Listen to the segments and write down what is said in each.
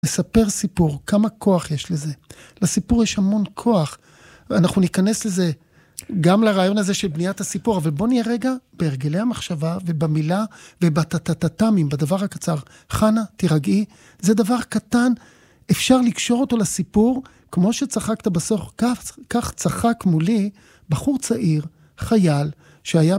לספר סיפור, כמה כוח יש לזה. לסיפור יש המון כוח. אנחנו ניכנס לזה גם לרעיון הזה של בניית הסיפור, אבל בוא נהיה רגע בהרגלי המחשבה ובמילה ובטטטטמים, בדבר הקצר. חנה, תירגעי, זה דבר קטן, אפשר לקשור אותו לסיפור, כמו שצחקת בסוף, כך צחק מולי בחור צעיר, חייל, שהיה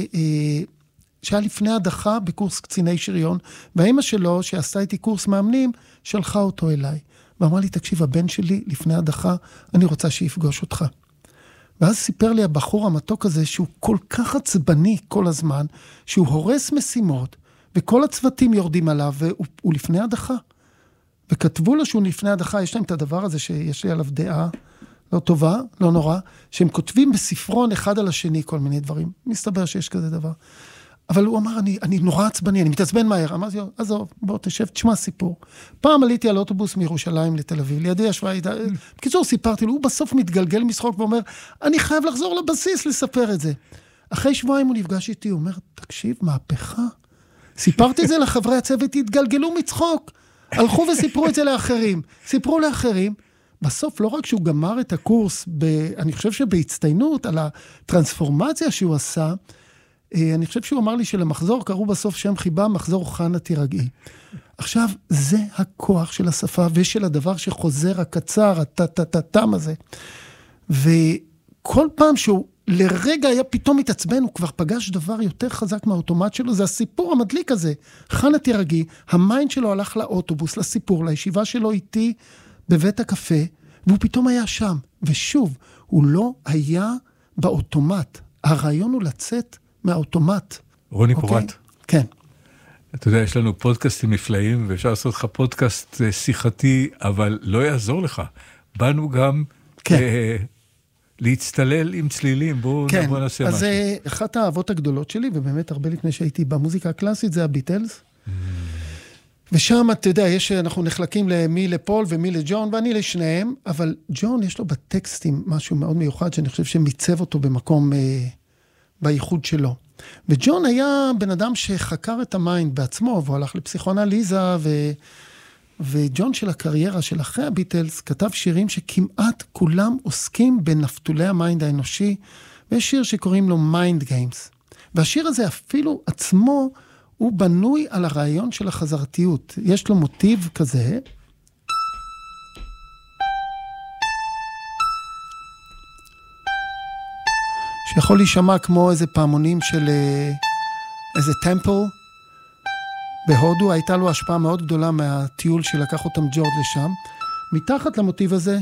לפני הדחה בקורס קציני שריון, והאמא שלו, שעשתה איתי קורס מאמנים, שלחה אותו אליי. ואמרה לי, תקשיב, הבן שלי לפני הדחה, אני רוצה שיפגוש אותך. ואז סיפר לי הבחור המתוק הזה, שהוא כל כך עצבני כל הזמן, שהוא הורס משימות, וכל הצוותים יורדים עליו, והוא לפני הדחה. וכתבו לו שהוא לפני הדחה, יש להם את הדבר הזה, שיש לי עליו דעה לא טובה, לא נורא, שהם כותבים בספרון אחד על השני כל מיני דברים. מסתבר שיש כזה דבר. אבל הוא אמר, אני נורא עצבני, אני מתעצבן מהר. אמרתי לו, עזוב, בוא תשב, תשמע סיפור. פעם עליתי על אוטובוס מירושלים לתל אביב, לידי ישבה, בקיצור סיפרתי לו, הוא בסוף מתגלגל משחוק ואומר, אני חייב לחזור לבסיס לספר את זה. אחרי שבועיים הוא נפגש איתי, הוא אומר, תקשיב, מהפכה. סיפרתי את זה לחברי הצוות, התגלגלו מצחוק. הלכו וסיפרו את זה לאחרים. סיפרו לאחרים. בסוף, לא רק שהוא גמר את הקורס, אני חושב שבהצטיינות על הטרנספורמציה שהוא עשה, אני חושב שהוא אמר לי שלמחזור קראו בסוף שם חיבה, מחזור חנה תירגעי. עכשיו, זה הכוח של השפה ושל הדבר שחוזר הקצר, הטטטטם הזה. וכל פעם שהוא לרגע היה פתאום מתעצבן, הוא כבר פגש דבר יותר חזק מהאוטומט שלו, זה הסיפור המדליק הזה. חנה תירגעי, המיינד שלו הלך לאוטובוס, לסיפור, לישיבה שלו איתי בבית הקפה, והוא פתאום היה שם. ושוב, הוא לא היה באוטומט. הרעיון הוא לצאת מהאוטומט. רוני פורט. כן. אתה יודע, יש לנו פודקאסטים נפלאים, ואפשר לעשות לך פודקאסט שיחתי, אבל לא יעזור לך. באנו גם להצטלל עם צלילים, בואו נעשה משהו. אז אחת האהבות הגדולות שלי, ובאמת הרבה לפני שהייתי במוזיקה הקלאסית, זה הביטלס. ושם, אתה יודע, אנחנו נחלקים למי לפול ומי לג'ון, ואני לשניהם, אבל ג'ון יש לו בטקסטים משהו מאוד מיוחד, שאני חושב שמיצב אותו במקום בייחוד שלו. וג'ון היה בן אדם שחקר את המיינד בעצמו, והוא הלך לפסיכואנליזה, וג'ון של הקריירה של אחרי הביטלס, כתב שירים שכמעט כולם עוסקים בנפתולי המיינד האנושי, ויש שיר שקוראים לו מיינד גיימס. והשיר הזה אפילו עצמו, הוא בנוי על הרעיון של החזרתיות. יש לו מוטיב כזה, שיכול להישמע כמו איזה פעמונים של איזה טמפל. בהודו הייתה לו השפעה מאוד גדולה מהטיול שלקח אותם ג'ורד לשם. מתחת למוטיב הזה,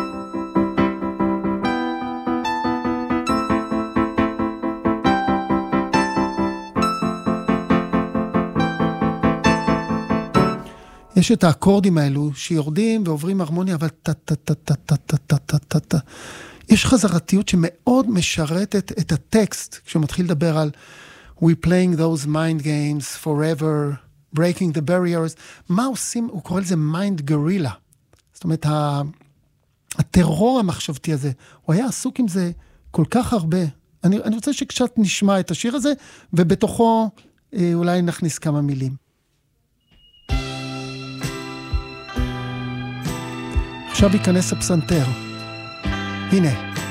יש את האקורדים האלו שיורדים ועוברים הרמוניה, אבל טה-טה-טה-טה-טה-טה-טה-טה. יש חזרתיות שמאוד משרתת את הטקסט, כשמתחיל לדבר על We playing those mind games forever, breaking the barriers. מה עושים? הוא קורא לזה mind gorilla. זאת אומרת, הטרור המחשבתי הזה, הוא היה עסוק עם זה כל כך הרבה. אני רוצה שקצת נשמע את השיר הזה, ובתוכו אולי נכניס כמה מילים. עכשיו ייכנס הפסנתר. הנה.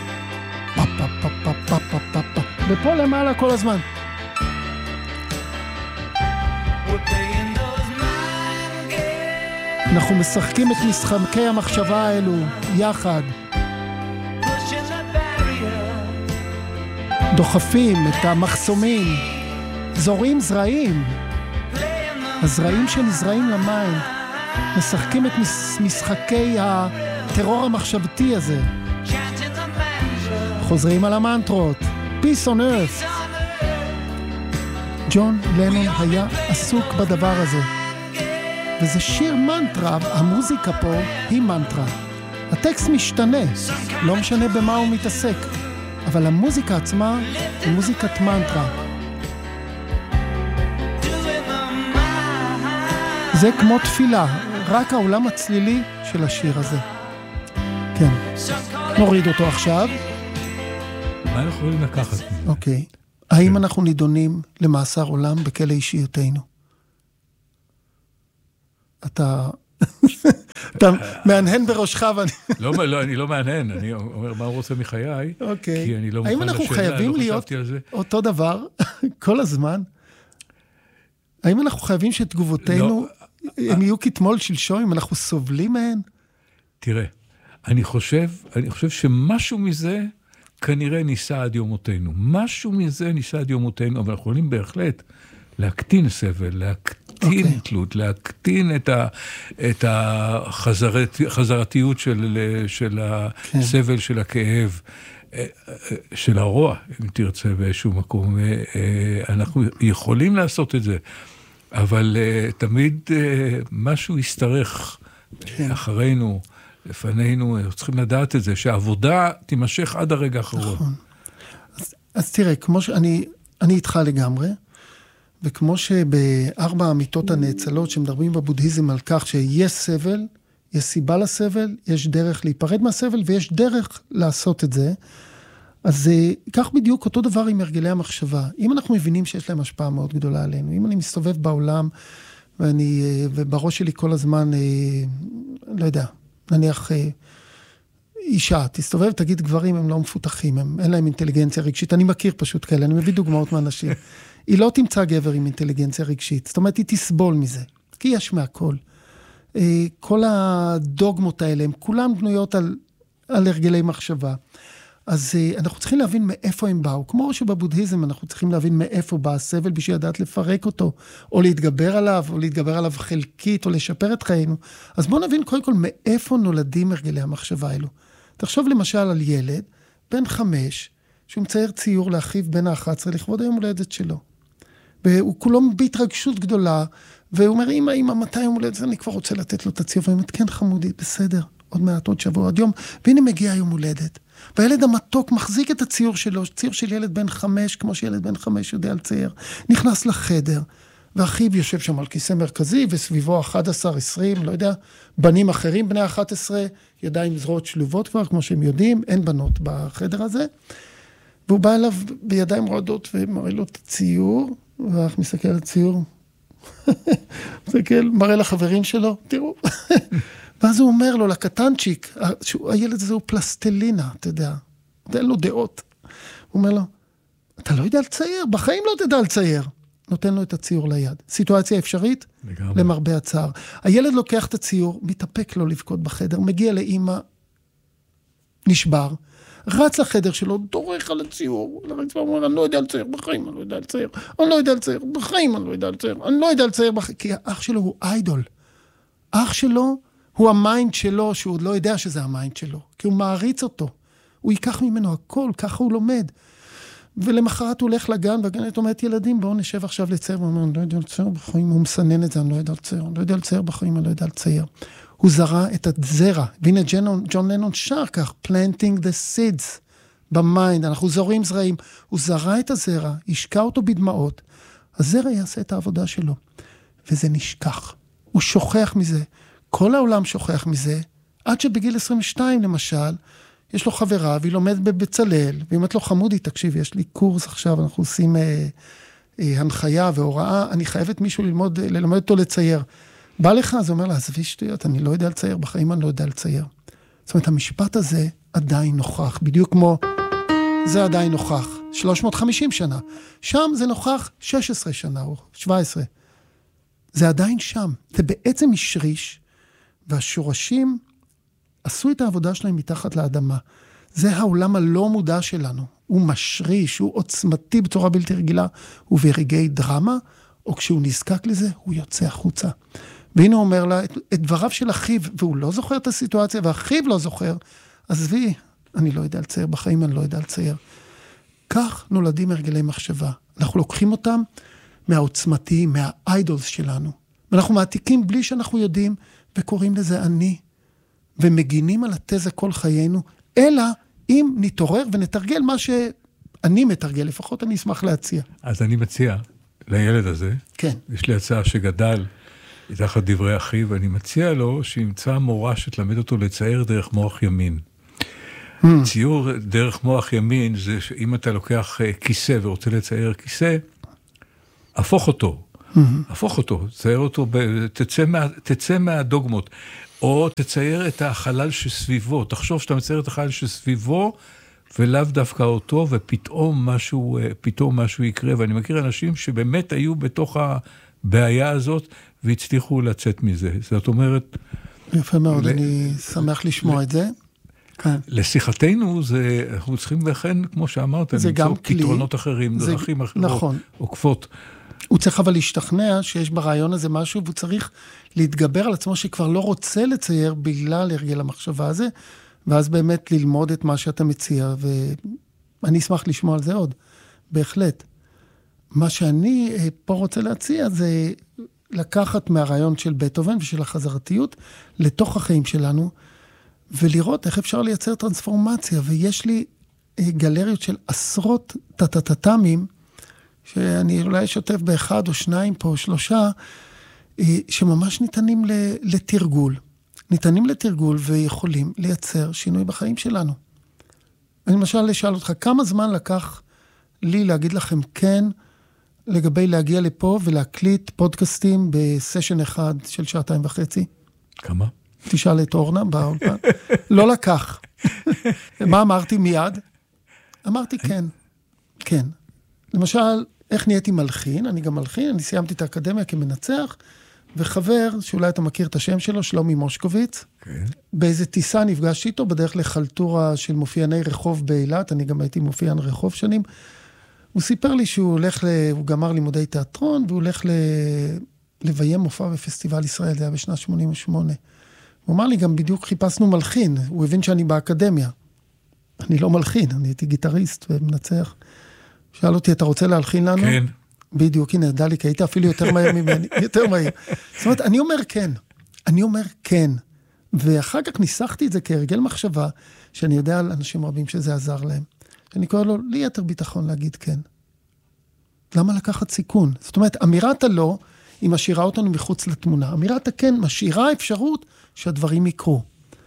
ופה למעלה כל הזמן. אנחנו משחקים את משחקי המחשבה האלו יחד. דוחפים את המחסומים. זורים זרעים. הזרעים שנזרעים למים. משחקים את משחקי הטרור המחשבתי הזה. חוזרים על המנטרות. Peace on earth. ג'ון לנון היה עסוק בדבר הזה. וזה שיר מנטרה, המוזיקה פה היא מנטרה. הטקסט משתנה, לא משנה במה הוא מתעסק, אבל המוזיקה עצמה היא מוזיקת מנטרה. זה כמו תפילה, רק העולם הצלילי של השיר הזה. כן. נוריד אותו עכשיו. מה אנחנו יכולים לקחת? אוקיי. האם אנחנו נידונים למאסר עולם בכלא אישיותינו? אתה אתה מהנהן בראשך ואני... לא, אני לא מהנהן, אני אומר מה הוא רוצה מחיי, אוקיי. כי אני לא האם מוכן אנחנו לשאלה, חייבים לא להיות חשבתי על זה. אותו דבר כל הזמן? האם אנחנו חייבים שתגובותינו הם יהיו כתמול שלשום, אם אנחנו סובלים מהן? תראה, אני חושב שמשהו מזה כנראה ניסה עד יומותינו. משהו מזה ניסה עד יומותינו, אבל אנחנו יכולים בהחלט להקטין סבל, להקטין תלות, להקטין את החזרתיות של הסבל, של הכאב, של הרוע, אם תרצה באיזשהו מקום. אנחנו יכולים לעשות את זה, אבל תמיד משהו יסתרך אחרינו, לפנינו, צריכים לדעת את זה, שהעבודה תימשך עד הרגע האחרון. נכון. אז תראה, כמו שאני איתך לגמרי, וכמו שבארבע האמיתות הנאצלות, שמדברים בבודהיזם על כך שיש סבל, יש סיבה לסבל, יש דרך להיפרד מהסבל, ויש דרך לעשות את זה, אז כך בדיוק אותו דבר עם הרגלי המחשבה. אם אנחנו מבינים שיש להם השפעה מאוד גדולה עלינו, אם אני מסתובב בעולם, ובראש שלי כל הזמן, לא יודע, נניח אישה, תסתובב, תגיד גברים, הם לא מפותחים, אין להם אינטליגנציה רגשית, אני מכיר פשוט כאלה, אני מביא דוגמאות מאנשים. היא לא תמצא גבר עם אינטליגנציה רגשית, זאת אומרת, היא תסבול מזה, כי יש מהכל. כל הדוגמות האלה, הם כולן בנויות על הרגלי מחשבה. אז אנחנו צריכים להבין מאיפה הם באו. כמו שבבודהיזם אנחנו צריכים להבין מאיפה בא הסבל בשביל לדעת לפרק אותו, או להתגבר עליו חלקית, או לשפר את חיינו. אז בואו נבין קודם כל מאיפה נולדים הרגלי המחשבה האלו. תחשוב למשל על ילד, בן 5, שהוא מצייר ציור לאחיו בן 11 לכבוד היום הולדת שלו. והוא כולו בהתרגשות גדולה, והוא אומר, אמא, מתי יום הולדת? אני כבר רוצה לתת לו את הציור, והיא אומרת, כן חמודי, בסדר, עוד מעט, עוד שבוע, עוד יום, והנה מגיע יום הולדת. והילד המתוק מחזיק את הציור שלו, ציור של ילד בן 5, כמו שילד בן 5 יודע לצייר, נכנס לחדר, ואחיו יושב שם על כיסא מרכזי, וסביבו 11, 20, לא יודע, בנים אחרים, בני 11, ידיים זרועות שלובות כבר, כמו שהם יודעים, אין בנות בחדר הזה, והוא בא אליו בידיים רועדות, ומראה לו את הציור, ואח מסתכל על הציור, מסתכל, מראה לחברים שלו, תראו, ואז הוא אומר לו, לקטנצ'יק, הילד הזה הוא פלסטלינה, אתה יודע, אין לו דעות. הוא אומר לו, אתה לא יודע לצייר, בחיים לא תדע לצייר. נותן לו את הציור ליד. סיטואציה אפשרית? לגמרי. למרבה הצער. הילד לוקח את הציור, מתאפק לו לבכות בחדר, מגיע לאמא, נשבר, רץ לחדר שלו, דורך על הציור, לרצפה, הוא אומר, אני לא יודע לצייר, בחיים אני לא יודע לצייר, אני לא יודע לצייר, בחיים אני לא יודע לצייר, אני לא יודע לצייר, כי האח שלו הוא איידול. האח שלו הוא המיינד שלו, שהוא עוד לא יודע שזה המיינד שלו, כי הוא מעריץ אותו. הוא ייקח ממנו הכל, ככה הוא לומד. ולמחרת הוא הולך לגן, והגננת אומרת, ילדים, בואו נשב עכשיו לצייר, והוא אומר, אני לא יודע לצייר בחיים, הוא מסנן את זה, אני לא יודע לצייר, אני לא יודע לצייר בחיים, אני לא יודע לצייר. הוא זרע את הזרע, והנה ג'ון לנון שר כך, planting the seeds במיינד, אנחנו זורים זרעים, הוא זרע את הזרע, השקע אותו בדמעות, הזרע יעשה את העבודה שלו, וזה נשכח, הוא שוכח מזה, כל העולם שוכח מזה, עד שבגיל 22 למשל, יש לו חברה, והיא לומדת בבצלאל, והיא אומרת לו, חמודי, תקשיב, יש לי קורס עכשיו, אנחנו עושים הנחיה והוראה, אני חייבת מישהו ללמד אותו לצייר. בא לך, אז הוא אומר לה, עזבי שטויות, אני לא יודע לצייר, בחיים אני לא יודע לצייר. זאת אומרת, המשפט הזה עדיין נוכח, בדיוק כמו, זה עדיין נוכח, 350 שנה. שם זה נוכח 16 שנה, או 17. זה עדיין שם. זה בעצם השריש, והשורשים עשו את העבודה שלהם מתחת לאדמה. זה העולם הלא מודע שלנו. הוא משריש, הוא עוצמתי בצורה בלתי רגילה, וברגעי דרמה, או כשהוא נזקק לזה, הוא יוצא החוצה. והנה הוא אומר לה, את דבריו של אחיו, והוא לא זוכר את הסיטואציה, ואחיו לא זוכר, עזבי, אני לא יודע לצייר, בחיים אני לא יודע לצייר. כך נולדים הרגלי מחשבה. אנחנו לוקחים אותם מהעוצמתיים, מהאיידולס שלנו. ואנחנו מעתיקים בלי שאנחנו יודעים, וקוראים לזה אני. ומגינים על התזה כל חיינו, אלא אם נתעורר ונתרגל מה שאני מתרגל, לפחות אני אשמח להציע. אז אני מציע לילד הזה, כן. יש לי הצעה שגדל תחת דברי אחיו, ואני מציע לו שימצא מורה שתלמד אותו לצייר דרך מוח ימין. ציור דרך מוח ימין, זה שאם אתה לוקח כיסא ורוצה לצייר כיסא, הפוך אותו, צייר אותו, תצא מהדוגמות. או תצייר את החלל שסביבו, תחשוב שאתה מצייר את החלל שסביבו, ולאו דווקא אותו, ופתאום משהו יקרה, ואני מכיר אנשים שבאמת היו בתוך הבעיה הזאת, והצליחו לצאת מזה. זאת אומרת... יפה מאוד, אני שמח לשמוע את זה. לשיחתנו, אנחנו צריכים לכן, כמו שאמרת, למצוא פתרונות אחרים, דרכים אחרות, עוקפות. הוא צריך אבל להשתכנע שיש ברעיון הזה משהו, והוא צריך להתגבר על עצמו שכבר לא רוצה לצייר בגלל הרגל המחשבה הזה, ואז באמת ללמוד את מה שאתה מציע, ואני אשמח לשמוע על זה עוד, בהחלט. מה שאני פה רוצה להציע זה לקחת מהרעיון של בטהובן ושל החזרתיות לתוך החיים שלנו, ולראות איך אפשר לייצר טרנספורמציה, ויש לי גלריות של עשרות טטטטמים, שאני אולי אשתף באחד או שניים פה או שלושה, שממש ניתנים לתרגול. ניתנים לתרגול ויכולים לייצר שינוי בחיים שלנו. אני למשל אשאל אותך, כמה זמן לקח לי להגיד לכם כן, לגבי להגיע לפה ולהקליט פודקאסטים בסשן אחד של 2.5 שעות? כמה? תשאל את אורנה באולפן. לא לקח. מה אמרתי מיד? אמרתי כן. כן. למשל, איך נהייתי מלחין? אני גם מלחין, אני סיימתי את האקדמיה כמנצח, וחבר, שאולי אתה מכיר את השם שלו, שלומי מושקוביץ, באיזה טיסה נפגש איתו, בדרך לחלטורה של מופייני רחוב באילת, אני גם הייתי מופיין רחוב שנים, הוא סיפר לי שהוא הוא גמר לימודי תיאטרון, והוא הולך לביים מופע בפסטיבל ישראל, זה היה בשנת 88. הוא אמר לי, גם בדיוק חיפשנו מלחין, הוא הבין שאני באקדמיה. אני לא מלחין, אני הייתי גיטריסט ומנצח. שאל אותי, אתה רוצה להלחין לנו? כן. בדיוק, הנה, דליק, היית אפילו יותר מהר ממני, יותר מהר. זאת אומרת, אני אומר כן. ואחר כך ניסחתי את זה כהרגל מחשבה, שאני יודע על אנשים רבים שזה עזר להם. שאני קורא לו, לי יותר ביטחון להגיד כן. למה לקחת סיכון? זאת אומרת, אמירת הלא, היא משאירה אותנו מחוץ לתמונה. אמירת הכן משאירה אפשרות שהדברים יקרו.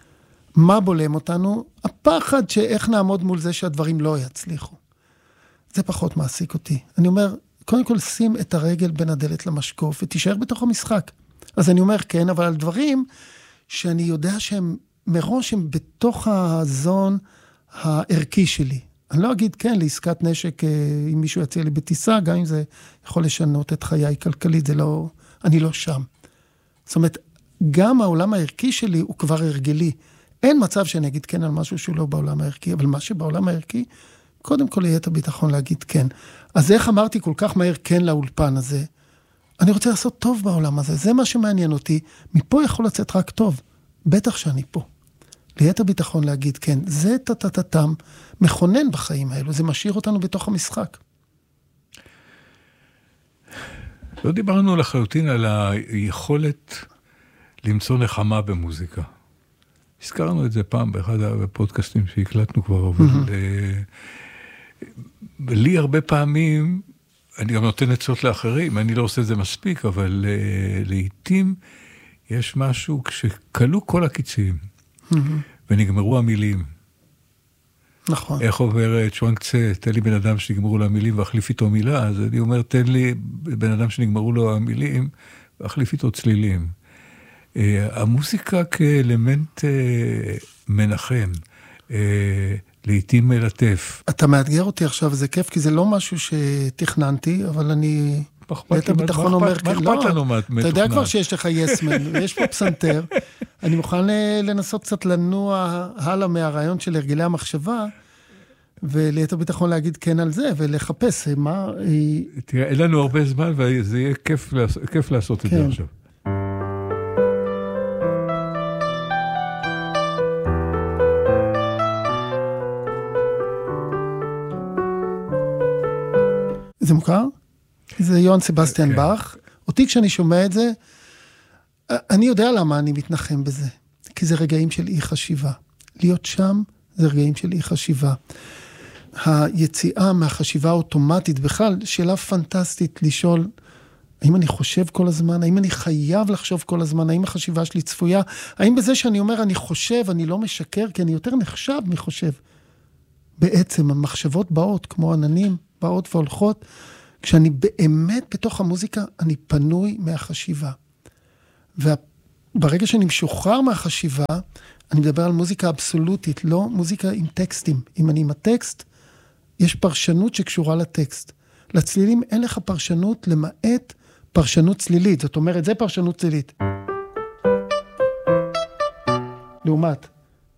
מה בולם אותנו? הפחד שאיך נעמוד מול זה שהדברים לא יצליחו. זה פחות מעסיק אותי. אני אומר, קודם כל שים את הרגל בין הדלת למשקוף, ותישאר בתוך המשחק. אז אני אומר כן, אבל על דברים שאני יודע שהם מראש הם בתוך הזון הערכי שלי. אני לא אגיד כן לעסקת נשק, אם מישהו יציע לי בטיסה, גם אם זה יכול לשנות את חיי כלכלית, זה לא, אני לא שם. זאת אומרת, גם העולם הערכי שלי הוא כבר הרגלי. אין מצב שאני אגיד כן על משהו שהוא לא בעולם הערכי, אבל מה שבעולם הערכי, קודם כל יהיה את הביטחון להגיד כן. אז איך אמרתי כל כך מהר כן לאולפן הזה? אני רוצה לעשות טוב בעולם הזה, זה מה שמעניין אותי. מפה יכול לצאת רק טוב, בטח שאני פה. ליתר ביטחון להגיד כן, זה תתתם מכונן בחיים האלו, זה משאיר אותנו בתוך המשחק. לא דיברנו לחלוטין על היכולת למצוא נחמה במוזיקה. הזכרנו את זה פעם באחד הפודקאסטים שהקלטנו כבר, אבל לי הרבה פעמים, אני גם נותן עצות לאחרים, אני לא עושה את זה מספיק, אבל לעתים יש משהו כשקלו כל הקיצים, ונגמרו המילים. נכון. איך אומרת, שוונקצה, תן לי בן אדם שנגמרו לו המילים ואחליף איתו מילה, אז אני אומר, תן לי בן אדם שנגמרו לו המילים ואחליף איתו צלילים. המוזיקה כאלמנט מנחם, לעתים מלטף. אתה מאתגר אותי עכשיו, זה כיף, כי זה לא משהו שתכננתי, אבל אני... את הביטחון אומר, מה אכפת לנו מתוכנן? אתה יודע כבר שיש לך יסמן, ויש פה פסנתר, אני מוכן לנסות קצת לנוע הלאה מהרעיון של הרגלי המחשבה, וליתר ביטחון להגיד כן על זה, ולחפש מה... תראה, אין לנו הרבה זמן, וזה יהיה כיף לעשות את זה עכשיו. זה מוכר? זה יוהאן סבסטיאן באך. אותי כשאני שומע את זה, אני יודע למה אני מתנחם בזה. כי זה רגעים של אי חשיבה. להיות שם זה רגעים של אי חשיבה. היציאה מהחשיבה האוטומטית, בכלל שאלה פנטסטית לשאול, האם אני חושב כל הזמן? האם אני חייב לחשוב כל הזמן? האם החשיבה שלי צפויה? האם בזה שאני אומר אני חושב, אני לא משקר, כי אני יותר נחשב מחושב. בעצם המחשבות באות, כמו עננים, באות והולכות, כשאני באמת בתוך המוזיקה, אני פנוי מהחשיבה. ברגע שאני משוחרר מהחשיבה, אני מדבר על מוזיקה אבסולוטית, לא מוזיקה עם טקסטים. אם אני עם הטקסט, יש פרשנות שקשורה לטקסט. לצלילים אין לך פרשנות למעט פרשנות צלילית. זאת אומרת, זה פרשנות צלילית. לעומת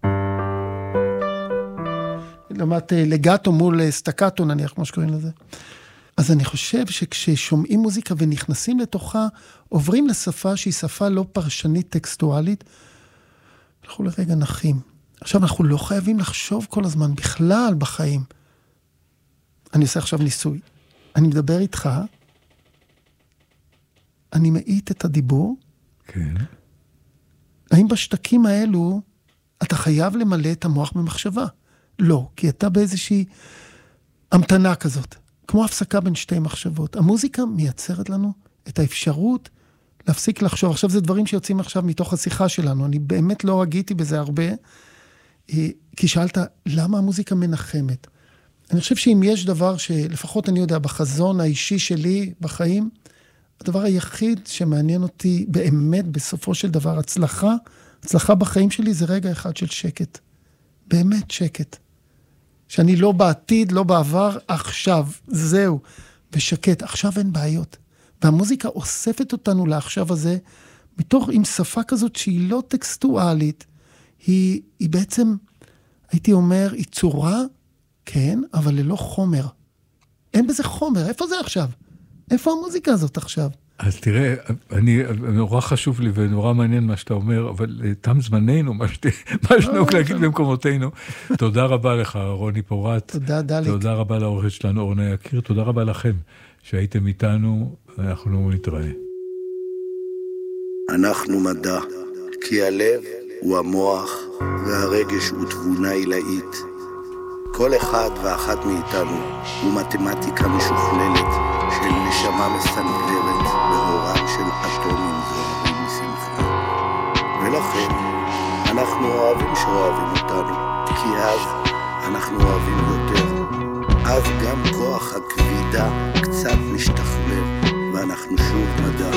לגאטו מול סטקאטו, נניח, כמו שקוראים לזה. אז אני חושב שכששומעים מוזיקה ונכנסים לתוכה, עוברים לשפה שהיא שפה לא פרשנית טקסטואלית, אנחנו לרגע נחים. עכשיו, אנחנו לא חייבים לחשוב כל הזמן בכלל בחיים. אני עושה עכשיו ניסוי. אני מדבר איתך, אני מאית את הדיבור. כן. האם בשתקים האלו אתה חייב למלא את המוח במחשבה? לא, כי אתה באיזושהי המתנה כזאת. כמו הפסקה בין שתי מחשבות. המוזיקה מייצרת לנו את האפשרות להפסיק לחשוב. עכשיו זה דברים שיוצאים עכשיו מתוך השיחה שלנו. אני באמת לא רגיתי בזה הרבה, כי שאלת, למה המוזיקה מנחמת? אני חושב שאם יש דבר שלפחות אני יודע, בחזון האישי שלי בחיים, הדבר היחיד שמעניין אותי באמת בסופו של דבר, הצלחה בחיים שלי זה רגע אחד של שקט. באמת שקט. שאני לא בעתיד, לא בעבר, עכשיו, זהו, ושקט, עכשיו אין בעיות. והמוזיקה אוספת אותנו לעכשיו הזה, מתוך עם שפה כזאת שהיא לא טקסטואלית, היא בעצם, הייתי אומר, היא צורה, כן, אבל ללא חומר. אין בזה חומר, איפה זה עכשיו? איפה המוזיקה הזאת עכשיו? אז תראה, נורא חשוב לי ונורא מעניין מה שאתה אומר, אבל תם זמננו, מה שנהוג להגיד במקומותינו. תודה רבה לך, רוני פורט. תודה, דליק. תודה רבה לעורכת שלנו, אורנה יקיר. תודה רבה לכם שהייתם איתנו, אנחנו נתראה. אנחנו מדע, כי הלב הוא המוח, והרגש הוא תבונה עילאית. כל אחד ואחת מאיתנו הוא מתמטיקה משוכללת של נשמה מסנגלרת בהורם של אטומים זוהרים משמחה. ולכן אנחנו אוהבים שאוהבים אותנו, כי אז אנחנו אוהבים יותר. אז גם כוח הכבידה קצת משתחרר, ואנחנו שוב מדע.